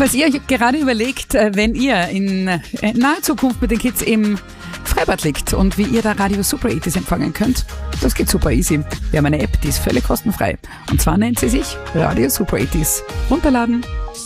Falls ihr gerade überlegt, wenn ihr in naher Zukunft mit den Kids im Freibad liegt und wie ihr da Radio Super 80s empfangen könnt, das geht super easy. Wir haben eine App, die ist völlig kostenfrei. Und zwar nennt sie sich Radio Super 80s. Runterladen